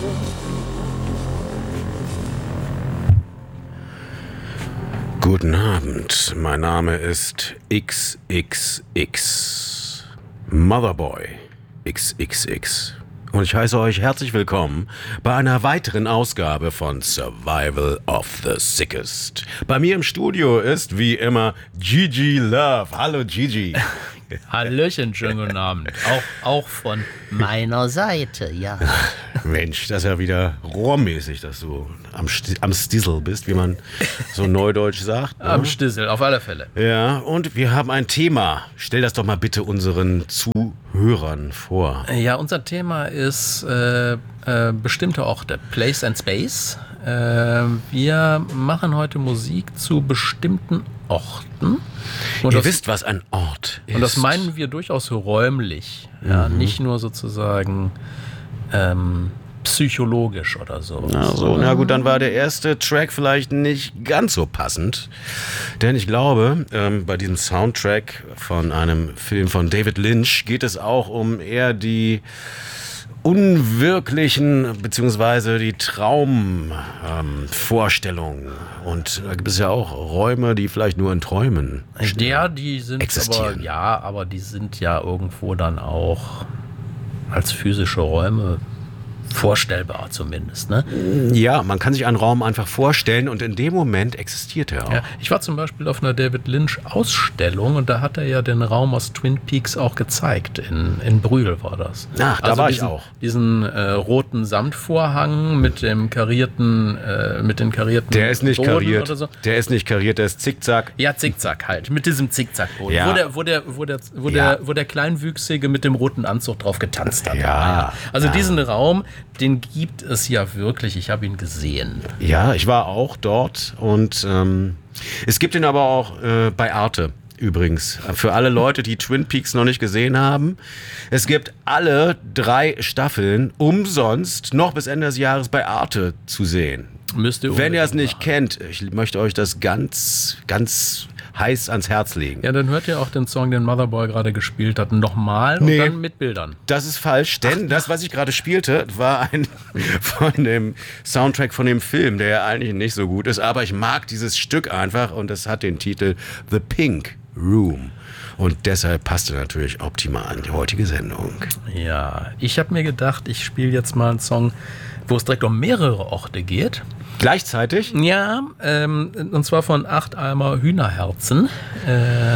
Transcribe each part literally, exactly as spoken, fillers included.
Guten Abend, mein Name ist X X X, Motherboy X X X. Und ich heiße euch herzlich willkommen bei einer weiteren Ausgabe von Survival of the Sickest. Bei mir im Studio ist wie immer Gigi Love. Hallo Gigi. Hallöchen, schönen guten Abend. Auch, auch von meiner Seite, ja. Mensch, das ist ja wieder rohrmäßig, dass du am, Sti- am Stissel bist, wie man so neudeutsch sagt. Ne? Am Stissel, auf alle Fälle. Ja, und wir haben ein Thema. Stell das doch mal bitte unseren Zuhörern vor. Ja, unser Thema ist äh, äh, bestimmte Orte, Place and Space. Äh, wir machen heute Musik zu bestimmten Orten. Und Ihr das, wisst, was ein Ort ist. Und das meinen wir durchaus räumlich, ja, Mhm. nicht nur sozusagen ähm, psychologisch oder so. Also, na gut, dann war der erste Track vielleicht nicht ganz so passend. Denn ich glaube, ähm, bei diesem Soundtrack von einem Film von David Lynch geht es auch um eher die unwirklichen, beziehungsweise die Traumvorstellungen. Ähm, Und da gibt es ja auch Räume, die vielleicht nur in Träumen Ja, die sind existieren. aber, ja, aber die sind ja irgendwo dann auch als physische Räume vorstellbar zumindest, ne? Ja, man kann sich einen Raum einfach vorstellen und in dem Moment existiert er auch. Ja, ich war zum Beispiel auf einer David Lynch Ausstellung und da hat er ja den Raum aus Twin Peaks auch gezeigt. In, in Brühl war das. Ach, da also war diesen, ich auch. Diesen äh, roten Samtvorhang mit dem karierten, äh, mit den karierten Der ist nicht Boden kariert. oder so. Der ist nicht kariert, der ist zickzack. Ja, Zickzack halt, mit diesem Zickzackboden, Ja. wo, der, wo, der, wo, der, wo, Ja. der, wo der Kleinwüchsige mit dem roten Anzug drauf getanzt hat. Ja. Also Ja. diesen Raum, den gibt es ja wirklich, ich habe ihn gesehen. Ja, ich war auch dort und ähm, es gibt ihn aber auch äh, bei Arte übrigens. Für alle Leute, die Twin Peaks noch nicht gesehen haben. Es gibt alle drei Staffeln umsonst noch bis Ende des Jahres bei Arte zu sehen. Müsst ihr Wenn ihr es unbedingt nicht kennt, ich möchte euch das ganz, ganz heiß ans Herz legen. Ja, dann hört ihr auch den Song, den Motherboy gerade gespielt hat, nochmal Nee. und dann mit Bildern. Das ist falsch, denn das, was ich gerade spielte, war ein von dem Soundtrack von dem Film, der ja eigentlich nicht so gut ist, aber ich mag dieses Stück einfach und es hat den Titel The Pink Room. Und deshalb passte natürlich optimal in die heutige Sendung. Ja, ich habe mir gedacht, ich spiele jetzt mal einen Song, wo es direkt um mehrere Orte geht. Gleichzeitig? Ja, ähm, und zwar von Acht Eimer Hühnerherzen. Äh,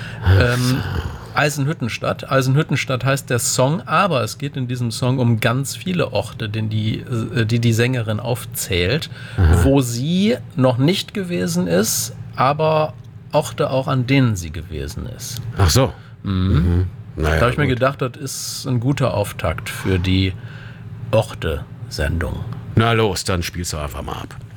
ähm, Eisenhüttenstadt. Eisenhüttenstadt heißt der Song, aber es geht in diesem Song um ganz viele Orte, den die, äh, die die Sängerin aufzählt, Aha. wo sie noch nicht gewesen ist, aber Orte auch, an denen sie gewesen ist. Ach so. Mhm. Naja, Da habe ich mir gut. gedacht, das ist ein guter Auftakt für die Orte-Sendung. Na los, dann spielst du einfach mal ab.